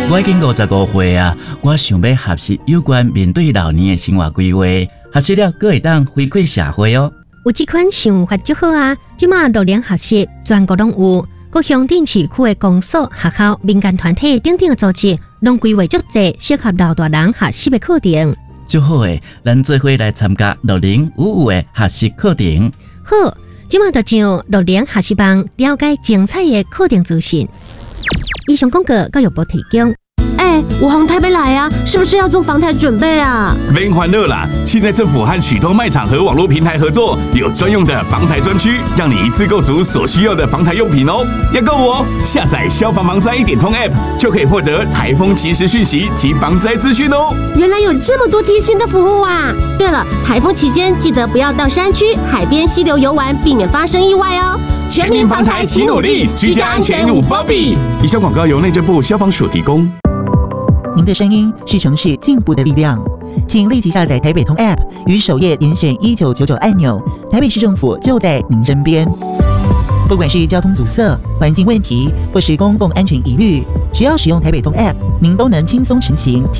我已经55岁啊，我想要学习有关面对老年的生活规划，学习了阁会当回馈社会哦。 有这款想法就好啊！即马老年学习全国拢有，各乡镇市区的公所、学校、民间团体等等的组织，拢规划足侪适合老大人学习的课程。 就好诶，咱做伙来参加6055的学习课程。 好，即马就上60学习网了解精彩的课程资讯。以上广告教育部提供。 我从台北来啊，是不是要做防台准备啊？ 别欢乐啦！现在政府和许多卖场和网络平台合作，有专用的防台专区，让你一次购足所需要的防台用品哦。要购我下载消防防灾1.通 App， 就可以获得台风即时讯息及防灾资讯哦。 原来有这么多贴心的服务啊！对了，台风期间记得不要到山区、海边、溪流游玩，避免发生意外哦。 全民防台齐努力，居家安全无包庇。以上广告由内政部消防署提供。 您的声音是城市进步的力量，请立即下载台北通 App， 于首页点选1999按钮，台北市政府就在您身边。不管是交通阻塞、环境问题，或是公共安全疑虑，只要使用台北通 App， 您都能轻松成行。